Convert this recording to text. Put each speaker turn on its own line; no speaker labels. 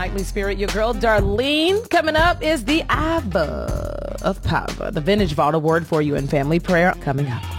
Knightly Spirit. Your girl, Darlene. Coming up is the Ava of Power, the Vintage Vault Award for You in Family Prayer coming up.